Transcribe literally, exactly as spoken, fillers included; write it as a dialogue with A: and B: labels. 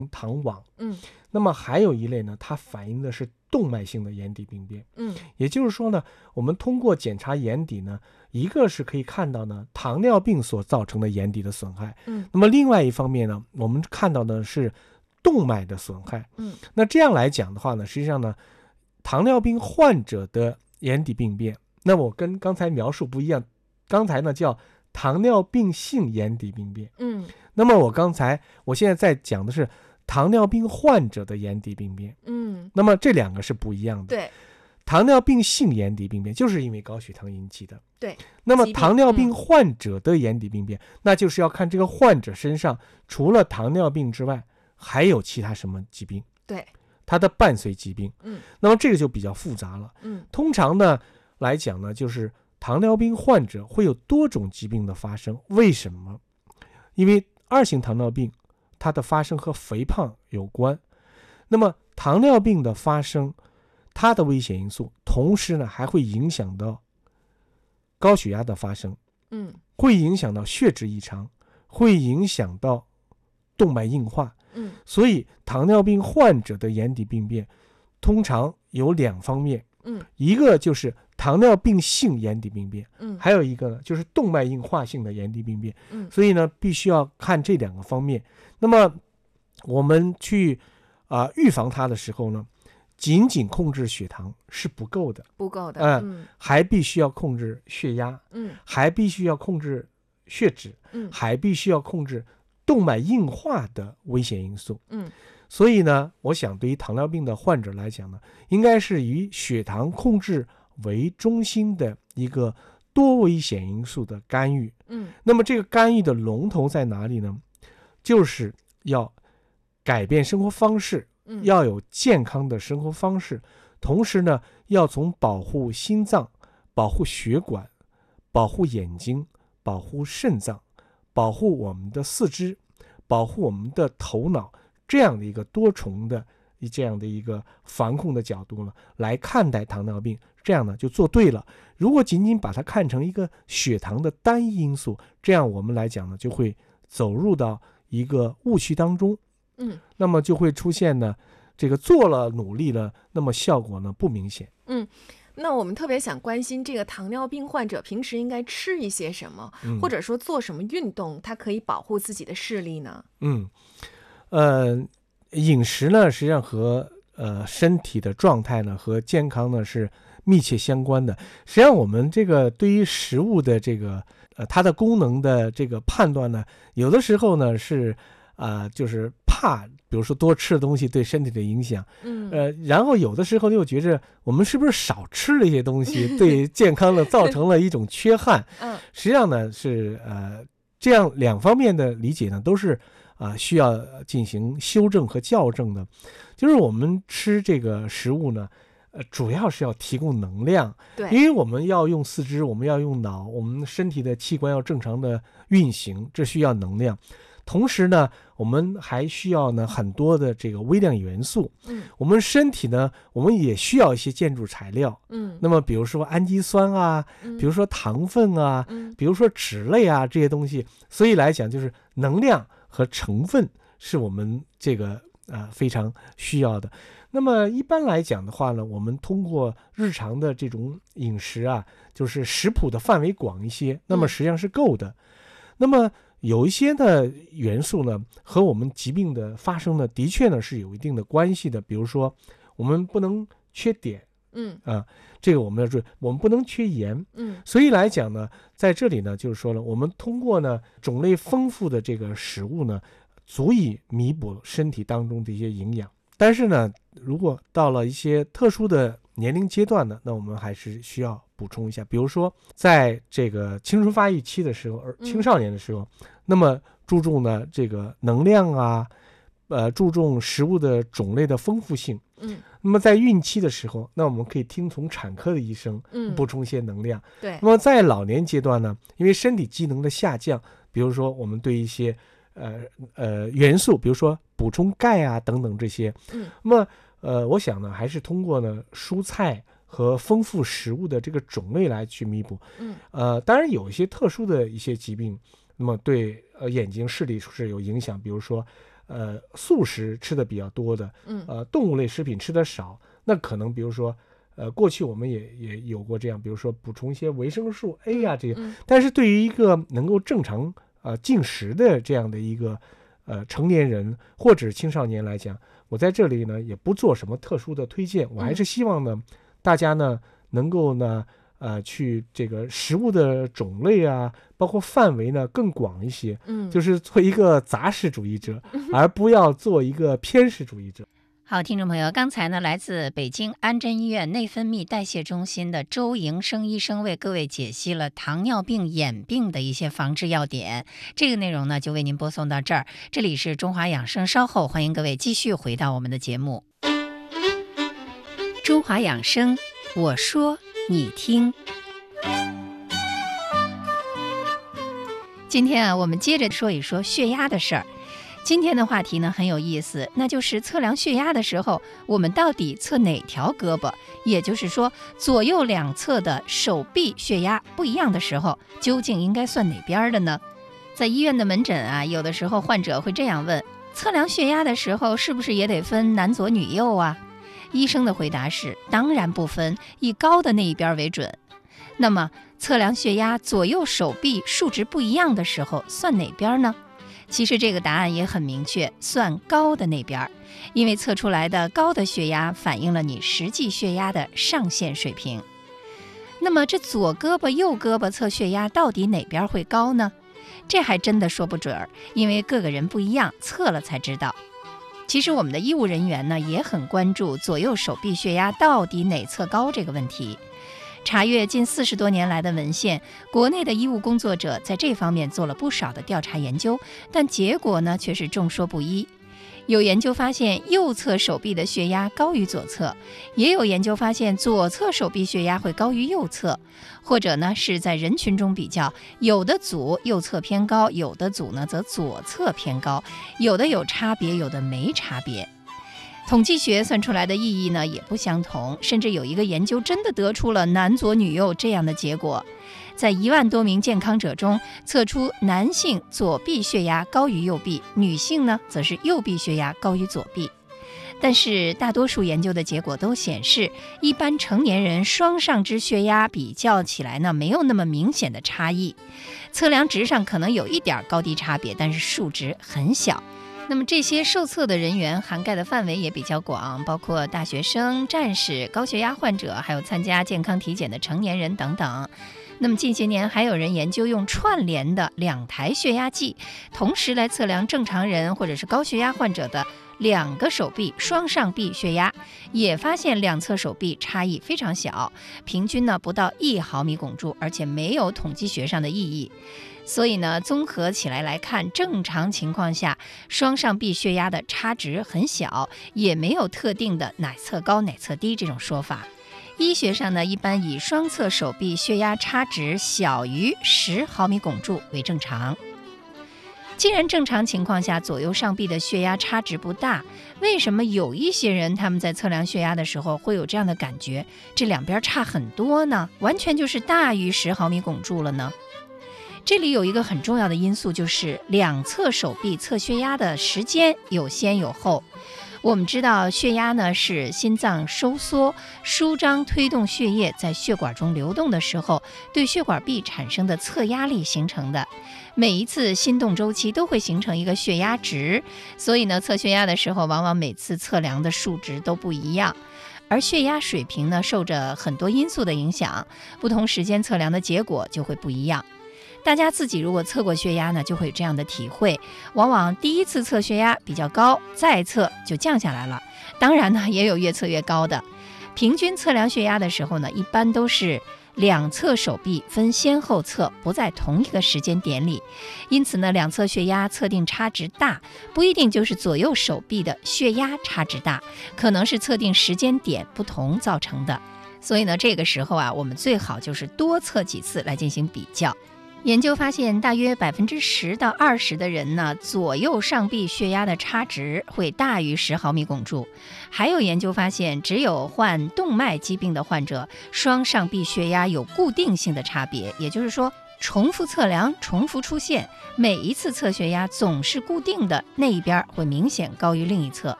A: 糖网。
B: 嗯，
A: 那么还有一类呢，它反映的是动脉性的眼底病变。
B: 嗯，
A: 也就是说呢，我们通过检查眼底呢，一个是可以看到呢糖尿病所造成的眼底的损害，
B: 嗯，
A: 那么另外一方面呢，我们看到的是动脉的损害。
B: 嗯，
A: 那这样来讲的话呢，实际上呢，糖尿病患者的眼底病变，那我跟刚才描述不一样，刚才呢叫糖尿病性眼底病变，
B: 嗯，
A: 那么我刚才我现在在讲的是糖尿病患者的眼底病变，
B: 嗯，
A: 那么这两个是不一样的。
B: 对，
A: 糖尿病性眼底病变就是因为高血糖引起的，
B: 对。
A: 那么
B: 疾病
A: 糖尿病患者的眼底病变，嗯、那就是要看这个患者身上除了糖尿病之外，还有其他什么疾病，
B: 对，
A: 它的伴随疾病。
B: 嗯，
A: 那么这个就比较复杂了。
B: 嗯，
A: 通常呢来讲呢，就是糖尿病患者会有多种疾病的发生。为什么？因为二型糖尿病它的发生和肥胖有关，那么糖尿病的发生，它的危险因素，同时呢还会影响到高血压的发生，
B: 嗯，
A: 会影响到血脂异常，会影响到动脉硬化。
B: 嗯，
A: 所以糖尿病患者的眼底病变通常有两方面，
B: 嗯，
A: 一个就是糖尿病性眼底病变，
B: 嗯，
A: 还有一个呢就是动脉硬化性的眼底病变，
B: 嗯，
A: 所以呢必须要看这两个方面。那么我们去啊、呃、预防它的时候呢，仅仅控制血糖是不够的，
B: 不够的，
A: 嗯，还必须要控制血压，
B: 嗯，
A: 还必须要控制血脂，
B: 嗯，
A: 还必须要控制动脉硬化的危险因素，
B: 嗯，
A: 所以呢，我想对于糖尿病的患者来讲呢，应该是以血糖控制为中心的一个多危险因素的干预。
B: 嗯，
A: 那么这个干预的龙头在哪里呢？就是要改变生活方式，
B: 嗯，
A: 要有健康的生活方式，同时呢，要从保护心脏、保护血管、保护眼睛、保护肾脏、保护我们的四肢、保护我们的头脑这样的一个多重的这样的一个防控的角度呢，来看待糖尿病，这样呢就做对了。如果仅仅把它看成一个血糖的单一因素，这样我们来讲呢，就会走入到一个误区当中，
B: 嗯，
A: 那么就会出现呢，这个做了努力了，那么效果呢不明显。
B: 嗯，那我们特别想关心这个糖尿病患者平时应该吃一些什么，
A: 嗯、
B: 或者说做什么运动，它可以保护自己的视力呢？
A: 嗯，呃，饮食呢，实际上和呃身体的状态呢和健康呢是密切相关的。实际上，我们这个对于食物的这个呃它的功能的这个判断呢，有的时候呢是啊、呃、就是怕，比如说多吃的东西对身体的影响，
B: 嗯，
A: 呃，然后有的时候又觉着我们是不是少吃了一些东西，对健康呢造成了一种缺憾。
B: 嗯，
A: 实际上呢是呃这样两方面的理解呢都是啊、呃、需要进行修正和校正的。就是我们吃这个食物呢，呃，主要是要提供能量，
B: 对，
A: 因为我们要用四肢，我们要用脑，我们身体的器官要正常的运行，这需要能量。同时呢，我们还需要呢很多的这个微量元素。
B: 嗯，
A: 我们身体呢，我们也需要一些建筑材料。
B: 嗯，
A: 那么比如说氨基酸啊，
B: 嗯，
A: 比如说糖分啊，
B: 嗯，
A: 比如说脂类啊这些东西。所以来讲，就是能量和成分是我们这个啊、呃、非常需要的。那么一般来讲的话呢，我们通过日常的这种饮食啊，就是食谱的范围广一些，那么实际上是够的。嗯、那么有一些的元素呢，和我们疾病的发生呢，的确呢是有一定的关系的。比如说，我们不能缺碘，
B: 嗯
A: 啊，这个我们要注意，我们不能缺盐，
B: 嗯，
A: 所以来讲呢，在这里呢，就是说呢，我们通过呢种类丰富的这个食物呢，足以弥补身体当中的一些营养。但是呢，如果到了一些特殊的年龄阶段呢，那我们还是需要补充一下。比如说，在这个青春发育期的时候，而青少年的时候，嗯、那么注重呢这个能量啊，呃，注重食物的种类的丰富性。
B: 嗯，
A: 那么在孕期的时候，那我们可以听从产科的医生，
B: 嗯，
A: 补充一些能量。
B: 对。
A: 那么在老年阶段呢，因为身体机能的下降，比如说我们对一些呃呃元素，比如说补充钙啊等等这些，
B: 嗯，
A: 那么呃，我想呢，还是通过呢蔬菜和丰富食物的这个种类来去弥补。
B: 嗯，
A: 呃，当然有一些特殊的一些疾病，那么对呃眼睛视力是有影响，比如说呃素食吃的比较多的，
B: 嗯
A: 呃动物类食品吃的少，那可能比如说呃过去我们也也有过这样，比如说补充一些维生素 A 啊这些，
B: 嗯
A: 但是对于一个能够正常呃进食的这样的一个呃成年人或者青少年来讲，我在这里呢也不做什么特殊的推荐，我还是希望呢、嗯、大家呢能够呢呃去这个食物的种类啊，包括范围呢更广一些，
B: 嗯，
A: 就是做一个杂食主义者，而不要做一个偏食主义者。
C: 好，听众朋友，刚才呢，来自北京安贞医院内分泌代谢中心的周营生医生为各位解析了糖尿病眼病的一些防治要点。这个内容呢，就为您播送到这儿。这里是中华养生，稍后欢迎各位继续回到我们的节目。中华养生，我说你听。今天啊，我们接着说一说血压的事儿。今天的话题呢很有意思，那就是测量血压的时候，我们到底测哪条胳膊？也就是说，左右两侧的手臂血压不一样的时候，究竟应该算哪边的呢？在医院的门诊啊，有的时候患者会这样问：测量血压的时候，是不是也得分男左女右啊？医生的回答是：当然不分，以高的那一边为准。那么，测量血压左右手臂数值不一样的时候，算哪边呢？其实这个答案也很明确，算高的那边，因为测出来的高的血压反映了你实际血压的上限水平。那么这左胳膊右胳膊测血压到底哪边会高呢？这还真的说不准，因为各个人不一样，测了才知道。其实我们的医务人员呢也很关注左右手臂血压到底哪侧高这个问题。查阅近四十多年来的文献，国内的医务工作者在这方面做了不少的调查研究，但结果呢却是众说不一。有研究发现右侧手臂的血压高于左侧，也有研究发现左侧手臂血压会高于右侧，或者呢是在人群中比较，有的组右侧偏高，有的组呢则左侧偏高，有的有差别，有的没差别。统计学算出来的意义呢也不相同，甚至有一个研究真的得出了男左女右这样的结果。在一万多名健康者中，测出男性左臂血压高于右臂，女性呢则是右臂血压高于左臂。但是大多数研究的结果都显示，一般成年人双上肢血压比较起来呢没有那么明显的差异，测量值上可能有一点高低差别，但是数值很小。那么这些受测的人员涵盖的范围也比较广，包括大学生、战士、高血压患者，还有参加健康体检的成年人等等。那么近些年还有人研究用串联的两台血压计，同时来测量正常人或者是高血压患者的两个手臂双上臂血压，也发现两侧手臂差异非常小，平均呢不到一毫米汞柱，而且没有统计学上的意义。所以呢，综合起来来看，正常情况下，双上臂血压的差值很小，也没有特定的哪侧高哪侧低这种说法。医学上呢，一般以双侧手臂血压差值小于十毫米汞柱为正常。既然正常情况下左右上臂的血压差值不大，为什么有一些人他们在测量血压的时候会有这样的感觉，这两边差很多呢？完全就是大于十毫米汞柱了呢？这里有一个很重要的因素，就是两侧手臂测血压的时间有先有后。我们知道血压呢是心脏收缩、舒张推动血液在血管中流动的时候，对血管壁产生的测压力形成的。每一次心动周期都会形成一个血压值，所以呢，测血压的时候，往往每次测量的数值都不一样。而血压水平呢，受着很多因素的影响，不同时间测量的结果就会不一样。大家自己如果测过血压呢，就会有这样的体会，往往第一次测血压比较高，再测就降下来了。当然呢，也有越测越高的。平均测量血压的时候呢，一般都是两侧手臂分先后测，不在同一个时间点里。因此呢，两侧血压测定差值大，不一定就是左右手臂的血压差值大，可能是测定时间点不同造成的。所以呢，这个时候啊，我们最好就是多测几次来进行比较。研究发现，大约百分之十到二十的人呢，左右上臂血压的差值会大于十毫米汞柱。还有研究发现，只有患动脉疾病的患者，双上臂血压有固定性的差别，也就是说， 重复测量、重复出现，每一次测血压总是固定的，那一边会明显高于另一侧。